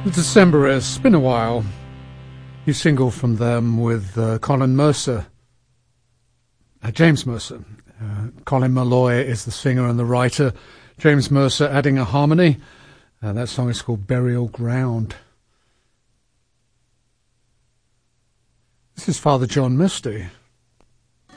The Decemberists, been a while. New single from them with Colin Mercer. James Mercer. Colin Malloy is the singer and the writer. James Mercer adding a harmony. That song is called Burial Ground. This is Father John Misty.